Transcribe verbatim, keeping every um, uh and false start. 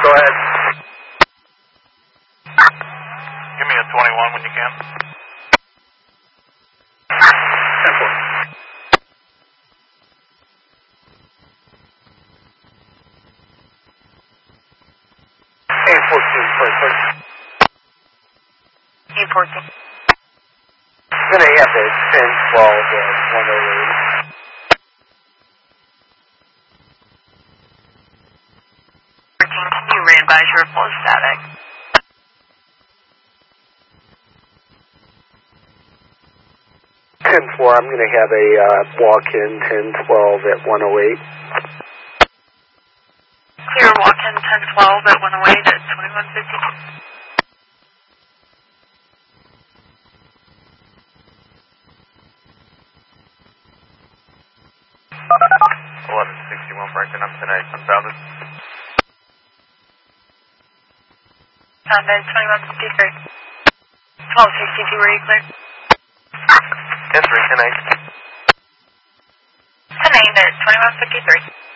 Go ahead. Give me a twenty-one when you can. ten four. eight fourteen, sorry, sorry. eight fourteen. Then I have the ten twelve at one oh eight. Can you re-advise your full static? ten four, I'm going to have a uh, walk-in ten twelve at one oh eight. Clear walk-in ten twelve at one oh eight at twenty-one fifty-two. eleven sixty-one Franklin, I'm tonight, unbounded. Founded twenty-one fifty-three. twelve sixty-two, were you clear? ten three, ten eight. ten eight at twenty-one fifty-three.